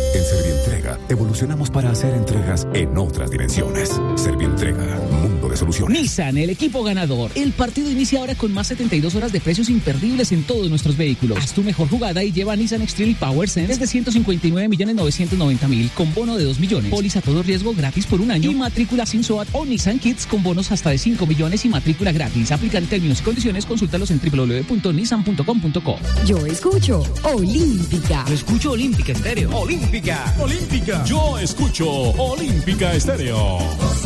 En Servientrega evolucionamos para hacer entregas en otras dimensiones. Servientrega, mundo de soluciones. Nissan, el equipo ganador. El partido inicia ahora con más 72 horas de precios imperdibles en todos nuestros vehículos. Haz tu mejor jugada y lleva Nissan X-Trail Power Sense desde 159.990.000 con bono de 2 millones. Póliza todo riesgo gratis por un año y matrícula sin SOAT o Nissan Kids con bonos hasta de 5 millones y matrícula gratis. Aplican términos y condiciones. Consúltalos en www.nissan.com.co. Yo escucho Olímpica. Yo escucho Olímpica Estéreo. Olímpica. Yo escucho Olímpica Estéreo.